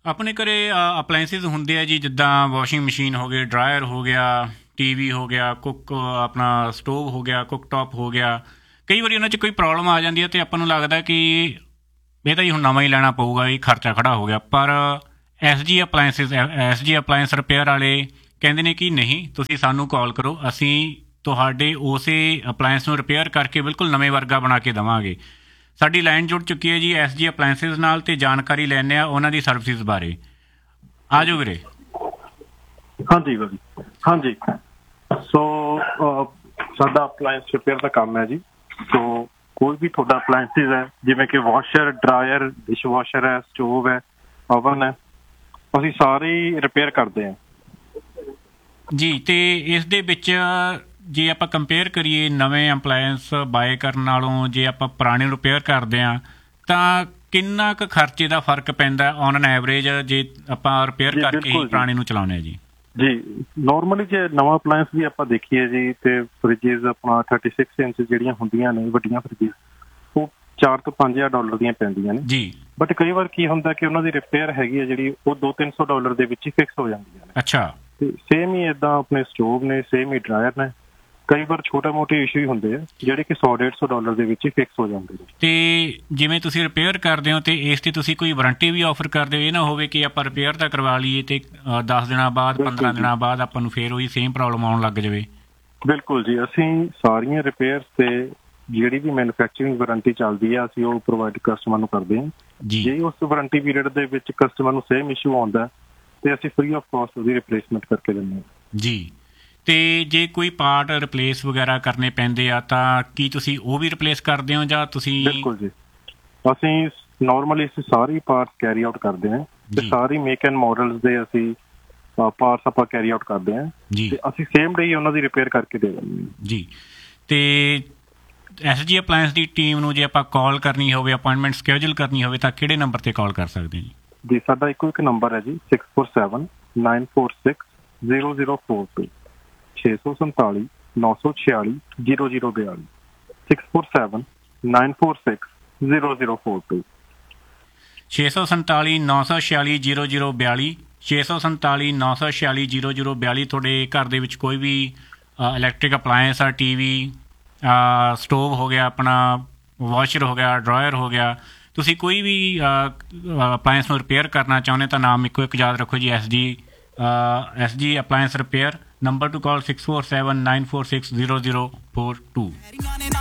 ਆਪਣੇ ਘਰੇ ਅਪਲਾਇੰਸਿਸ ਹੁੰਦੇ ਆ ਜੀ, ਜਿੱਦਾਂ ਵਾਸ਼ਿੰਗ ਮਸ਼ੀਨ ਹੋ ਗਈ, ਡਰਾਇਰ ਹੋ ਗਿਆ, ਟੀਵੀ ਹੋ ਗਿਆ, ਕੁੱਕ ਆਪਣਾ ਸਟੋਵ ਹੋ ਗਿਆ, ਕੁੱਕ ਟਾਪ ਹੋ ਗਿਆ। ਕਈ ਵਾਰੀ ਉਹਨਾਂ 'ਚ ਕੋਈ ਪ੍ਰੋਬਲਮ ਆ ਜਾਂਦੀ ਹੈ ਅਤੇ ਆਪਾਂ ਨੂੰ ਲੱਗਦਾ ਕਿ ਇਹ ਤਾਂ ਜੀ ਹੁਣ ਨਵਾਂ ਹੀ ਲੈਣਾ ਪਊਗਾ, ਇਹ ਖਰਚਾ ਖੜਾ ਹੋ ਗਿਆ। ਪਰ ਐਸ ਜੀ ਅਪਲਾਇੰਸ ਰਿਪੇਅਰ ਵਾਲੇ ਕਹਿੰਦੇ ਨੇ ਕਿ ਨਹੀਂ, ਤੁਸੀਂ ਸਾਨੂੰ ਕਾਲ ਕਰੋ, ਅਸੀਂ ਤੁਹਾਡੇ ਉਸੇ ਅਪਲਾਇੰਸ ਨੂੰ ਰਿਪੇਅਰ ਕਰਕੇ ਬਿਲਕੁਲ ਨਵੇਂ ਵਰਗਾ ਬਣਾ ਕੇ ਦੇਵਾਂਗੇ। ਸਾਡੀ ਲਾਈਨ ਜੁੜ ਚੁੱਕੀ ਹੈ ਜੀ ਐਸ ਜੀ ਅਪਲਾਇੰਸਿਸ ਨਾਲ, ਅਤੇ ਜਾਣਕਾਰੀ ਲੈਂਦੇ ਹਾਂ ਉਹਨਾਂ ਦੀ ਸਰਵਿਸਿਜ਼ ਬਾਰੇ। ਆ ਜਾਓ ਵੀਰੇ। ਹਾਂਜੀ ਭਾਜੀ, ਹਾਂਜੀ। ਸੋ ਸਾਡਾ ਅਪਲਾਇੰਸ ਰਿਪੇਅਰ ਦਾ ਕੰਮ ਹੈ ਜੀ। ਸੋ ਕੋਈ ਵੀ ਤੁਹਾਡਾ ਅਪਲਾਇੰਸਿਸ ਹੈ, ਜਿਵੇਂ ਕਿ ਵਾਸ਼ਰ, ਡਰਾਇਰ, ਡਿਸ਼ ਵਾਸ਼ਰ ਹੈ, ਸਟੋਵ ਹੈ, ਓਵਨ ਹੈ, ਅਸੀਂ ਸਾਰੇ ਹੀ ਰਿਪੇਅਰ ਕਰਦੇ ਹਾਂ ਜੀ। ਅਤੇ ਇਸ ਦੇ ਵਿੱਚ ਜੇ ਆਪਾਂ ਕੰਪੇਅਰ ਕਰੀਏ ਨਵੇਂ ਅਪਲਾਇੰਸ ਬਾਏ ਕਰਨ ਨਾਲੋਂ, ਜੇ ਆਪਾਂ ਪੁਰਾਣੇ ਨੂੰ ਰਿਪੇਅਰ ਕਰਦੇ ਹਾਂ ਤਾਂ ਕਿੰਨਾ ਕੁ ਖਰਚੇ ਦਾ ਫਰਕ ਪੈਂਦਾ ਔਨ ਐਨ ਐਵਰੇਜ, ਜੇ ਆਪਾਂ ਰਿਪੇਅਰ ਕਰਕੇ ਹੀ ਪੁਰਾਣੇ ਨੂੰ ਚਲਾਉਂਦੇ ਹਾਂ ਜੀ? ਜੀ ਨੋਰਮਲੀ ਜੇ ਨਵਾਂ ਅਪਲਾਇੰਸ ਵੀ ਆਪਾਂ ਦੇਖੀਏ ਜੀ, ਤੇ ਫਰਿੱਜਿਸ ਆਪਣਾ 36 ਇੰਚ ਜਿਹੜੀਆਂ ਹੁੰਦੀਆਂ ਨੇ ਵੱਡੀਆਂ ਫਰਿੱਜਿਸ, ਉਹ $4,000 ਤੋਂ $5,000 ਦੀਆਂ ਪੈਂਦੀਆਂ ਨੇ ਜੀ। ਬਟ ਕਈ ਵਾਰ ਕੀ ਹੁੰਦਾ ਕਿ ਉਹਨਾਂ ਦੀ ਰਿਪੇਅਰ ਹੈਗੀ ਹੈ ਜਿਹੜੀ, ਉਹ $200-300 ਦੇ ਵਿੱਚ ਹੀ ਫਿਕਸ ਹੋ ਜਾਂਦੀਆਂ ਨੇ। ਅੱਛਾ। ਤੇ ਸੇਮ ਹੀ ਏਦਾਂ ਆਪਣੇ ਸਟੋਵ ਨੇ, ਸੇਮ ਹੀ ਡਰਾਇਰ ਨੇ। ਕਈ ਵਾਰ ਛੋਟੇ ਮੋਟੇ ਇਸ਼ੂ ਹੀ ਹੁੰਦੇ ਆ ਜਿਹੜੇ ਕਿ $100-150 ਦੇ ਵਿੱਚ ਹੀ ਫਿਕਸ ਹੋ ਜਾਂਦੇ ਨੇ। ਤੇ ਜਿਵੇਂ ਤੁਸੀਂ ਰਿਪੇਅਰ ਕਰਦੇ ਹੋ ਤੇ ਇਸ ਤੇ ਤੁਸੀਂ ਕੋਈ ਵਾਰੰਟੀ ਵੀ ਆਫਰ ਕਰਦੇ ਹੋ? ਇਹ ਨਾ ਹੋਵੇ ਕਿ ਆਪਾਂ ਰਿਪੇਅਰ ਤਾਂ ਕਰਵਾ ਲਈਏ ਤੇ 10 ਦਿਨਾਂ ਬਾਅਦ 15 ਦਿਨਾਂ ਬਾਅਦ ਆਪਾਂ ਨੂੰ ਫੇਰ ਉਹੀ ਸੇਮ ਪ੍ਰੋਬਲਮ ਆਉਣ ਲੱਗ ਜਾਵੇ। ਬਿਲਕੁਲ ਜੀ, ਅਸੀਂ ਸਾਰੀਆਂ ਰਿਪੇਅਰਸ ਤੇ ਜਿਹੜੀ ਵੀ ਮੈਨੂਫੈਕਚਰਿੰਗ ਵਾਰੰਟੀ ਚੱਲਦੀ ਹੈ ਅਸੀਂ ਉਹ ਪ੍ਰੋਵਾਈਡ ਕਸਟਮਰ ਨੂੰ ਕਰਦੇ ਹਾਂ ਜੀ। ਜੇ ਉਸ ਵਾਰੰਟੀ ਪੀਰੀਅਡ ਦੇ ਵਿੱਚ ਕਸਟਮਰ ਨੂੰ ਸੇਮ ਇਸ਼ੂ ਆਉਂਦਾ ਤੇ ਅਸੀਂ ਫ੍ਰੀ ਆਫ ਕਾਸਟ ਉਹਦੀ ਰਿਪਲੇਸਮੈਂਟ ਕਰਕੇ ਦਿੰਦੇ ਹਾਂ ਜੀ। ਤੇ ਜੇ ਕੋਈ ਪਾਰਟ ਰਿਪਲੇਸ ਵਗੈਰਾ ਕਰਨੇ ਪੈਂਦੇ ਆ ਤਾਂ ਕੀ ਤੁਸੀਂ ਉਹ ਵੀ ਰਿਪਲੇਸ ਕਰਦੇ ਹੋ ਜਾਂ ਤੁਸੀਂ? ਬਿਲਕੁਲ ਜੀ, ਅਸੀਂ ਨੋਰਮਲੀ ਸਾਰੇ ਪਾਰਟਸ ਕੈਰੀ ਆਊਟ ਕਰਦੇ ਹਾਂ ਤੇ ਸਾਰੀ ਮੇਕ ਐਂਡ ਮਾਡਲਸ ਦੇ ਅਸੀਂ ਪਾਰਟਸ ਆਪਾਂ ਕੈਰੀ ਆਊਟ ਕਰਦੇ ਹਾਂ ਜੀ। ਤੇ ਅਸੀਂ ਸੇਮ ਡੇ ਹੀ ਉਹਨਾਂ ਦੀ ਰਿਪੇਅਰ ਕਰਕੇ ਦੇ ਦਿੰਦੇ ਹਾਂ ਜੀ। ਤੇ ਐਸ ਜੀ ਅਪਲਾਇੰਸ ਦੀ ਟੀਮ ਨੂੰ ਜੇ ਆਪਾਂ ਕਾਲ ਕਰਨੀ ਹੋਵੇ, ਅਪਾਇੰਟਮੈਂਟ ਸਕੈਜੂਲ ਕਰਨੀ ਹੋਵੇ ਤਾਂ ਕਿਹੜੇ ਨੰਬਰ ਤੇ ਕਾਲ ਕਰ ਸਕਦੇ ਹਾਂ ਜੀ? ਜੀ ਸਾਡਾ ਇੱਕੋ ਇੱਕ ਨੰਬਰ ਹੈ ਜੀ, 6479460042 647-946-0042 647-946-0042 647-946-0042 647-946-0042। ਤੁਹਾਡੇ ਘਰ ਦੇ ਵਿੱਚ ਕੋਈ ਵੀ ਇਲੈਕਟ੍ਰਿਕ ਅਪਲਾਇੰਸ ਆ, ਟੀਵੀ, ਸਟੋਵ ਹੋ ਗਿਆ, ਆਪਣਾ ਵਾਸ਼ਰ ਹੋ ਗਿਆ, ਡਰਾਇਰ ਹੋ ਗਿਆ, ਤੁਸੀਂ ਕੋਈ ਵੀ ਅਪਲਾਇੰਸ ਨੂੰ ਰਿਪੇਅਰ ਕਰਨਾ ਚਾਹੁੰਦੇ ਤਾਂ ਨਾਮ ਇੱਕੋ ਇੱਕ ਯਾਦ ਰੱਖੋ ਜੀ, ਐਸ ਜੀ ਅਪਲਾਇੰਸ ਰਿਪੇਅਰ। ਨੰਬਰ ਟੂ ਕਾਲ 6479460042।